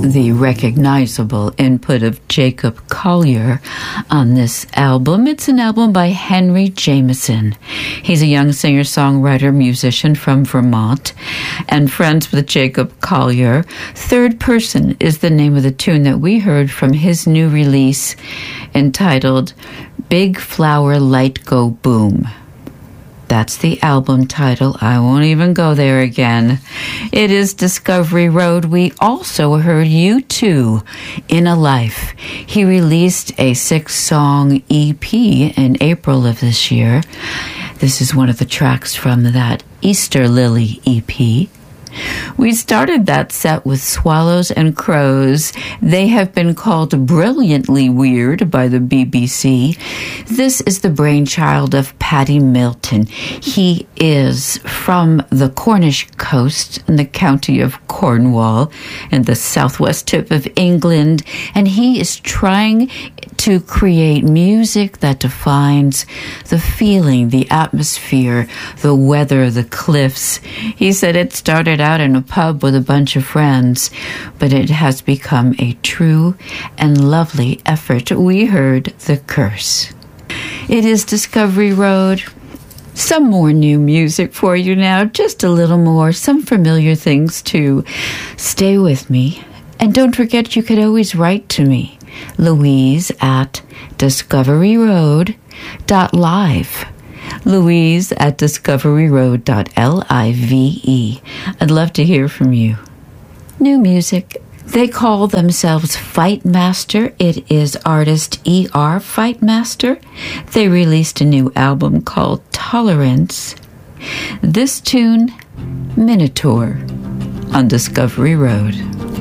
the recognizable input of Jacob Collier on this album. It's an album by Henry Jameson. He's a young singer-songwriter, musician from Vermont, and friends with Jacob Collier. Third Person is the name of the tune that we heard from his new release entitled Big Flower Light Go Boom. That's the album title. I won't even go there again. It is Discovery Road. We also heard U2 In a Life. He released a 6-song EP in April of this year. This is one of the tracks from that Easter Lily EP. We started that set with Swallows and Crows. They have been called brilliantly weird by the BBC. This is the brainchild of Paddy Milton. He is from the Cornish coast in the county of Cornwall in the southwest tip of England, and he is trying to create music that defines the feeling, the atmosphere, the weather, the cliffs. He said it started out in a pub with a bunch of friends, but it has become a true and lovely effort. We heard The Curse. It is Discovery Road. Some more new music for you now, just a little more, some familiar things too. Stay with me, and don't forget you could always write to me, Louise at discoveryroad.live. Louise at discoveryroad.live. I'd love to hear from you. New music. They call themselves Fight Master. It is artist E.R. Fight Master. They released a new album called Tolerance. This tune, Minotaur, on Discovery Road.